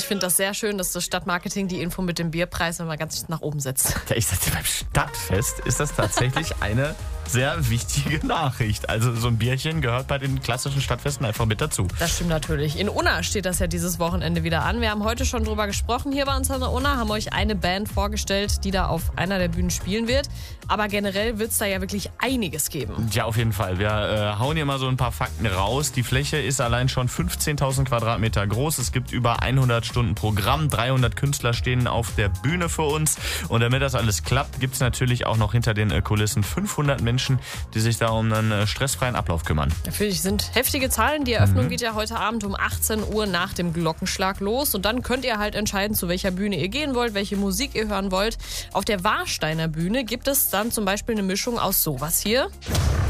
ich finde das sehr schön, dass das Stadtmarketing die Info mit dem Bierpreis immer ganz nach oben setzt. Ja, ich sag dir, beim Stadtfest ist das tatsächlich eine sehr wichtige Nachricht. Also so ein Bierchen gehört bei den klassischen Stadtfesten einfach mit dazu. Das stimmt natürlich. In Unna steht das ja dieses Wochenende wieder an. Wir haben heute schon drüber gesprochen hier bei uns an der Unna, haben euch eine Band vorgestellt, die da auf einer der Bühnen spielen wird. Aber generell wird es da ja wirklich einiges geben. Ja, auf jeden Fall. Wir hauen hier mal so ein paar Fakten raus. Die Fläche ist allein schon 15.000 Quadratmeter groß. Es gibt über 100 Stunden Programm. 300 Künstler stehen auf der Bühne für uns. Und damit das alles klappt, gibt es natürlich auch noch hinter den Kulissen 500 Menschen, die sich da um einen stressfreien Ablauf kümmern. Natürlich sind heftige Zahlen. Die Eröffnung geht ja heute Abend um 18 Uhr nach dem Glockenschlag los. Und dann könnt ihr halt entscheiden, zu welcher Bühne ihr gehen wollt, welche Musik ihr hören wollt. Auf der Warsteiner Bühne gibt es dann zum Beispiel eine Mischung aus sowas hier.